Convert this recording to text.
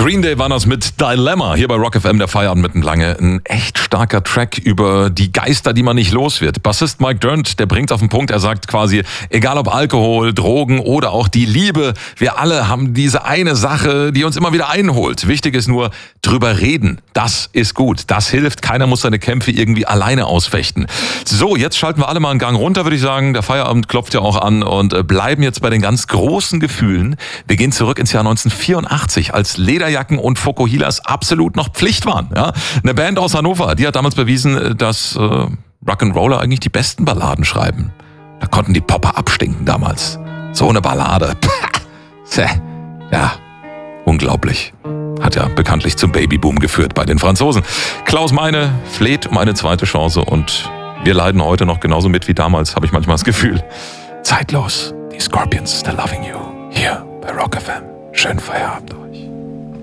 Green Day war das mit Dilemma. Hier bei Rock FM, der Feierabend mitten lange. Ein echt starker Track über die Geister, die man nicht los wird. Bassist Mike Dirnt, der bringt auf den Punkt, er sagt quasi, egal ob Alkohol, Drogen oder auch die Liebe, wir alle haben diese eine Sache, die uns immer wieder einholt. Wichtig ist nur, drüber reden. Das ist gut, das hilft. Keiner muss seine Kämpfe irgendwie alleine ausfechten. So, jetzt schalten wir alle mal einen Gang runter, würde ich sagen. Der Feierabend klopft ja auch an und bleiben jetzt bei den ganz großen Gefühlen. Wir gehen zurück ins Jahr 1984, als Lederjacken und Fokuhilas absolut noch Pflicht waren. Ja? Eine Band aus Hannover, die hat damals bewiesen, dass Rock'n'Roller eigentlich die besten Balladen schreiben. Da konnten die Popper abstinken damals. So eine Ballade. Ja, unglaublich. Hat ja bekanntlich zum Babyboom geführt bei den Franzosen. Klaus Meine fleht um eine zweite Chance und wir leiden heute noch genauso mit wie damals, habe ich manchmal das Gefühl. Zeitlos, die Scorpions, They're Loving You, hier bei Rock FM. Schönen Feierabend euch.